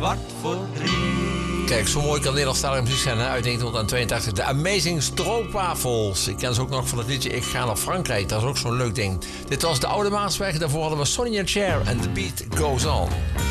Kijk, zo mooi kan Nederlandstalige muziek zijn, hè? Uit 1982. De Amazing Stroopwafels. Ik ken ze ook nog van het liedje Ik ga naar Frankrijk. Dat is ook zo'n leuk ding. Dit was de Oude Maasweg. Daarvoor hadden we Sonny and Cher en The Beat Goes On.